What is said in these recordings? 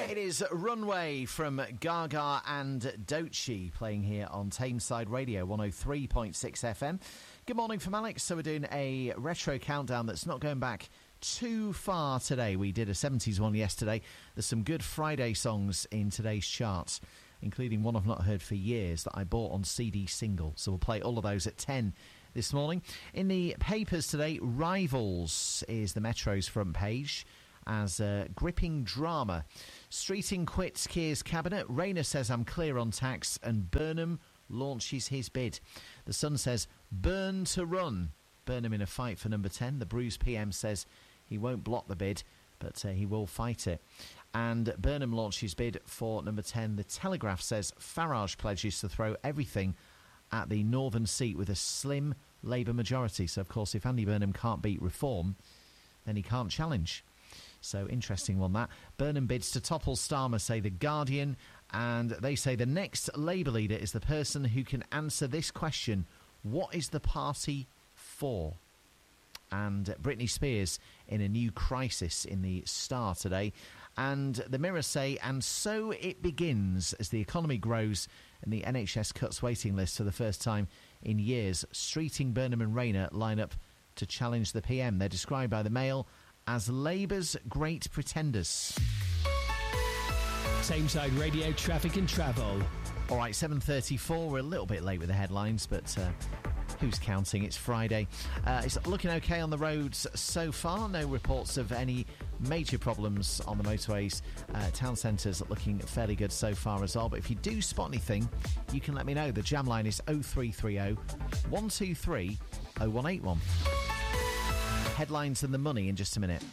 It is Runway from Gaga and Doechii playing here on Tameside Radio 103.6 FM. Good morning from Alex. So we're doing a retro countdown that's not going back too far today. We did a 70s one yesterday. There's some good Friday songs in today's charts, including one I've not heard for years that I bought on CD single. So we'll play all of those at 10 this morning. In the papers today, Rivals is the Metro's front page as a gripping drama. Streeting quits Keir's cabinet, Rayner says I'm clear on tax, and Burnham launches his bid. The Sun says Burn to run. Burnham in a fight for number 10. The Bruise PM says he won't block the bid, but he will fight it. And Burnham launched his bid for number 10. The Telegraph says Farage pledges to throw everything at the northern seat with a slim Labour majority. So, of course, if Andy Burnham can't beat Reform, then he can't challenge. So, interesting one, that. Burnham bids to topple Starmer, say The Guardian, and they say the next Labour leader is the person who can answer this question: what is the party for? And Britney Spears in a new crisis in the Star today. And the Mirror say, and so it begins as the economy grows and the NHS cuts waiting lists for the first time in years. Streeting, Burnham and Rayner line up to challenge the PM. They're described by the Mail as Labour's great pretenders. Tameside Radio traffic and travel. All right, 7:34. We're a little bit late with the headlines, but who's counting? It's Friday. It's looking okay on the roads so far. No reports of any major problems on the motorways. Town centres looking fairly good so far as well. But if you do spot anything, you can let me know. The jam line is 0330 123 0181. Headlines and the money in just a minute.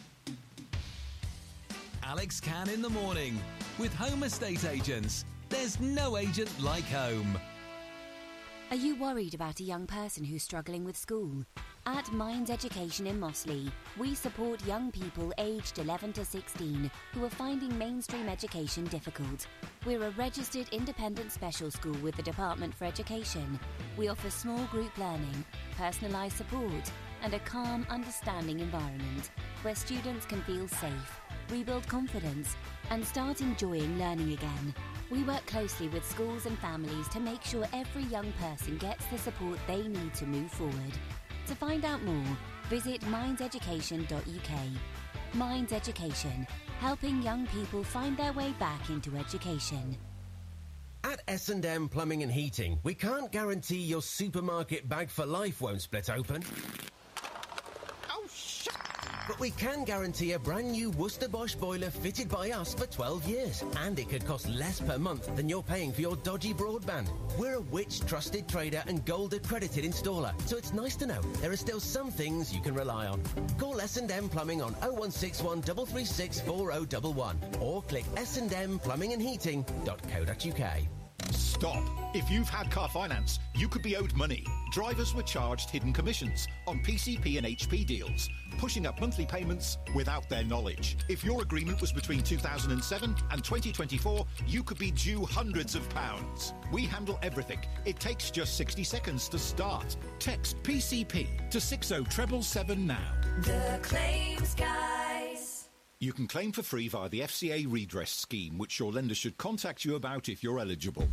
Alex Can in the morning with Home Estate Agents. There's no agent like home. Are you worried about a young person who's struggling with school? At Minds Education in Mossley, we support young people aged 11 to 16 who are finding mainstream education difficult. We're a registered independent special school with the Department for Education. We offer small group learning, personalised support, and a calm, understanding environment where students can feel safe, rebuild confidence, and start enjoying learning again. We work closely with schools and families to make sure every young person gets the support they need to move forward. To find out more, visit mindseducation.uk. Minds Education, helping young people find their way back into education. At S&M Plumbing and Heating, we can't guarantee your supermarket bag for life won't split open. But we can guarantee a brand new Worcester Bosch boiler fitted by us for 12 years. And it could cost less per month than you're paying for your dodgy broadband. We're a Which trusted trader and gold accredited installer, so it's nice to know there are still some things you can rely on. Call S&M Plumbing on 0161 336 4011 or click sndmplumbingandheating.co.uk. Stop. If you've had car finance, you could be owed money. Drivers were charged hidden commissions on PCP and HP deals, pushing up monthly payments without their knowledge. If your agreement was between 2007 and 2024, you could be due hundreds of pounds. We handle everything. It takes just 60 seconds to start. Text PCP to 60777 now. The Claims Guys. You can claim for free via the FCA redress scheme, which your lender should contact you about if you're eligible.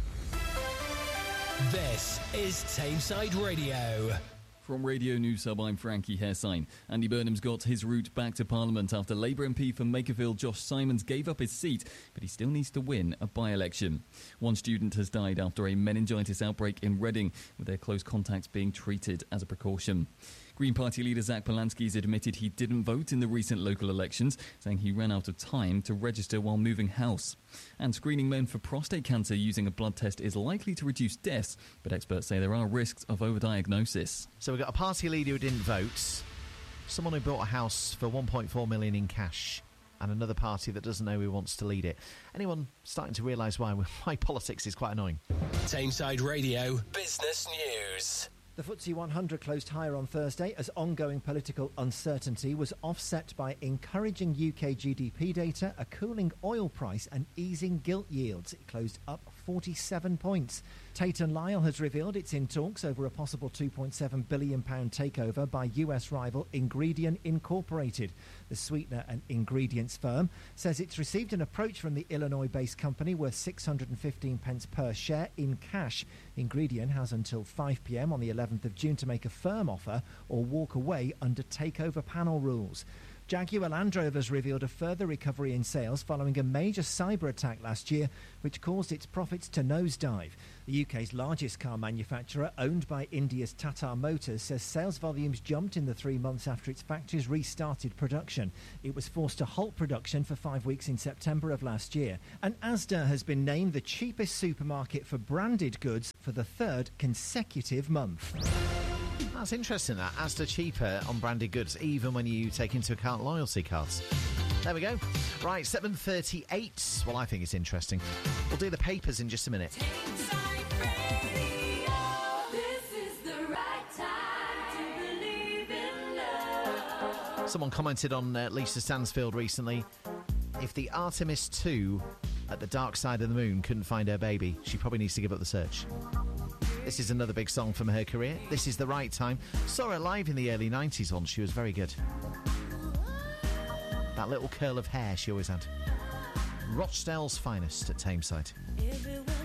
This is Tameside Radio. From Radio News Hub, I'm Frankie Hairsign. Andy Burnham's got his route back to Parliament after Labour MP from Makerfield Josh Simons gave up his seat, but he still needs to win a by-election. One student has died after a meningitis outbreak in Reading, with their close contacts being treated as a precaution. Green Party leader Zach Polanski has admitted he didn't vote in the recent local elections, saying he ran out of time to register while moving house. And screening men for prostate cancer using a blood test is likely to reduce deaths, but experts say there are risks of overdiagnosis. So we've got a party leader who didn't vote, someone who bought a house for 1.4 million in cash, and another party that doesn't know who wants to lead it. Anyone starting to realise why politics is quite annoying? Tameside Radio Business News. The FTSE 100 closed higher on Thursday as ongoing political uncertainty was offset by encouraging UK GDP data, a cooling oil price and easing gilt yields. It closed up 47 points. Tate & Lyle has revealed it's in talks over a possible £2.7 billion takeover by US rival Ingredion Incorporated. The sweetener and ingredients firm says it's received an approach from the Illinois-based company worth 615 pence per share in cash. Ingredion has until 5 p.m. on the 11th of June to make a firm offer or walk away under takeover panel rules. Jaguar Land Rover has revealed a further recovery in sales following a major cyber attack last year, which caused its profits to nosedive. The UK's largest car manufacturer, owned by India's Tata Motors, says sales volumes jumped in the 3 months after its factories restarted production. It was forced to halt production for 5 weeks in September of last year. And Asda has been named the cheapest supermarket for branded goods for the third consecutive month. That's interesting, that. Asda cheaper on branded goods, even when you take into account loyalty cards. There we go. Right, 7:38. Well, I think it's interesting. We'll do the papers in just a minute. Someone commented on Lisa Stansfield recently, if the Artemis 2 at the dark side of the moon couldn't find her baby, she probably needs to give up the search. This is another big song from her career. This is The Right Time. Saw her live in the early 90s once. She was very good. That little curl of hair she always had. Rochdale's finest at Tameside.